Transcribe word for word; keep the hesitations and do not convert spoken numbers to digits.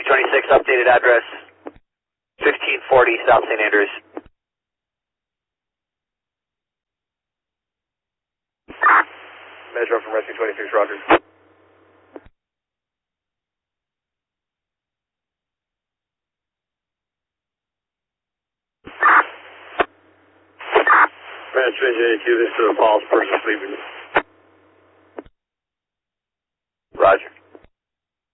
Rescue twenty-six, updated address, fifteen forty South Saint Andrews. Metro from Rescue twenty-six, roger. Rescue eighty-two, this is a false person sleeping.